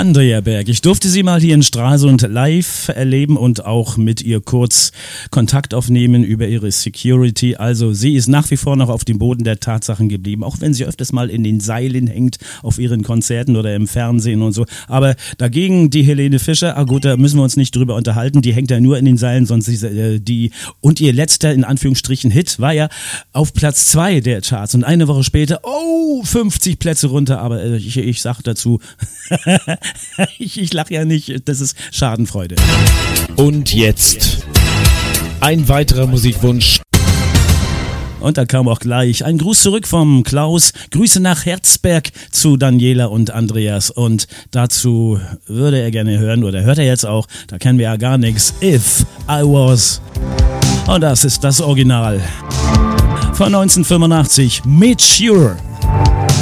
Andrea Berg. Ich durfte sie mal hier in Stralsund live erleben und auch mit ihr kurz Kontakt aufnehmen über ihre Security. Also sie ist nach wie vor noch auf dem Boden der Tatsachen geblieben, auch wenn sie öfters mal in den Seilen hängt auf ihren Konzerten oder im Fernsehen und so. Aber dagegen die Helene Fischer, gut, da müssen wir uns nicht drüber unterhalten, die hängt ja nur in den Seilen, sonst und ihr letzter, in Anführungsstrichen, Hit war ja auf Platz 2 der Charts und eine Woche später, 50 Plätze runter, aber ich sag dazu, ich lache ja nicht, das ist Schadenfreude. Und jetzt ein weiterer Musikwunsch. Und da kam auch gleich ein Gruß zurück vom Klaus. Grüße nach Herzberg zu Daniela und Andreas. Und dazu würde er gerne hören, oder hört er jetzt auch, da kennen wir ja gar nichts. If I Was. Und das ist das Original von 1985 mit Sure.